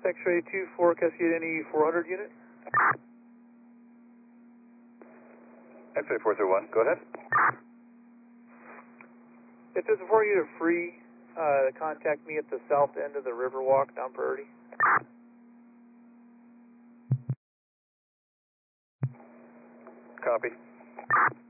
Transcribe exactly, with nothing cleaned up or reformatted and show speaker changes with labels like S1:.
S1: X-ray two four, Cascade N E four hundred unit.
S2: X-ray four zero one, go ahead.
S1: If there's a four unit free, uh, contact me at the south end of the Riverwalk down Priority.
S2: Copy.